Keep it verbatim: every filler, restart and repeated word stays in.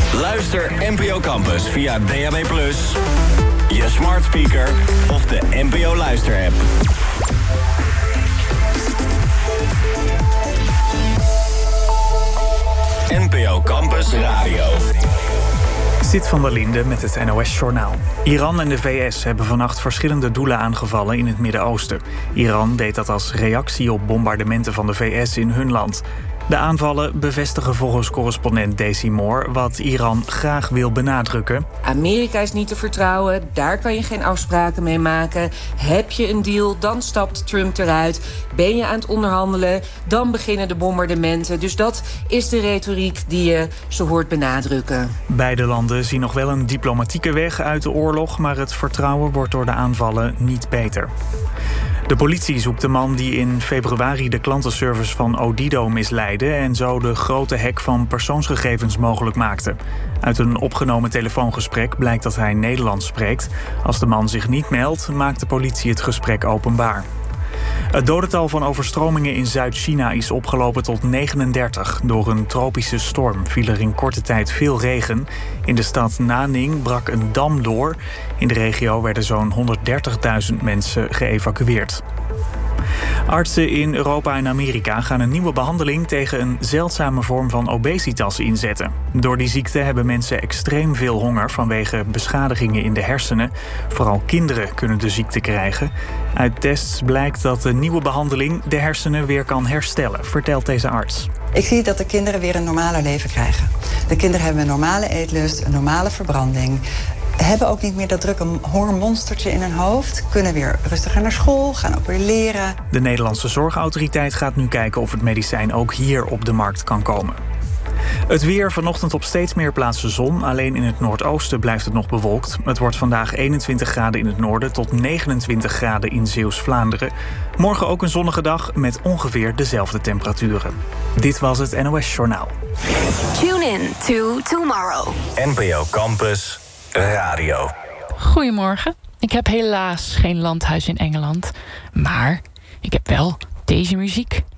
Luister N P O Campus via D A B plus, je smart speaker of de N P O luisterapp. N P O Campus Radio. Zit van der Linde met het N O S-journaal. Iran en de V S hebben vannacht verschillende doelen aangevallen in het Midden-Oosten. Iran deed dat als reactie op bombardementen van de V S in hun land. De aanvallen bevestigen volgens correspondent Daisy Moore wat Iran graag wil benadrukken. Amerika is niet te vertrouwen, daar kan je geen afspraken mee maken. Heb je een deal, dan stapt Trump eruit. Ben je aan het onderhandelen, dan beginnen de bombardementen. Dus dat is de retoriek die je zo hoort benadrukken. Beide landen zien nog wel een diplomatieke weg uit de oorlog, maar het vertrouwen wordt door de aanvallen niet beter. De politie zoekt de man die in februari de klantenservice van Odido misleidde en zo de grote hack van persoonsgegevens mogelijk maakte. Uit een opgenomen telefoongesprek blijkt dat hij Nederlands spreekt. Als de man zich niet meldt, maakt de politie het gesprek openbaar. Het dodental van overstromingen in Zuid-China is opgelopen tot negenendertig. Door een tropische storm viel er in korte tijd veel regen. In de stad Nanning brak een dam door. In de regio werden zo'n honderddertigduizend mensen geëvacueerd. Artsen in Europa en Amerika gaan een nieuwe behandeling tegen een zeldzame vorm van obesitas inzetten. Door die ziekte hebben mensen extreem veel honger vanwege beschadigingen in de hersenen. Vooral kinderen kunnen de ziekte krijgen. Uit tests blijkt dat de nieuwe behandeling de hersenen weer kan herstellen, vertelt deze arts. Ik zie dat de kinderen weer een normaler leven krijgen. De kinderen hebben een normale eetlust, een normale verbranding. Hebben ook niet meer dat drukke hongermonstertje in hun hoofd. Kunnen weer rustiger naar school, gaan ook weer leren. De Nederlandse Zorgautoriteit gaat nu kijken of het medicijn ook hier op de markt kan komen. Het weer, vanochtend op steeds meer plaatsen zon. Alleen in het noordoosten blijft het nog bewolkt. Het wordt vandaag eenentwintig graden in het noorden tot negenentwintig graden in Zeeuws-Vlaanderen. Morgen ook een zonnige dag met ongeveer dezelfde temperaturen. Dit was het N O S-journaal. Tune in to tomorrow. N P O Campus Radio. Goedemorgen. Ik heb helaas geen landhuis in Engeland. Maar ik heb wel deze muziek.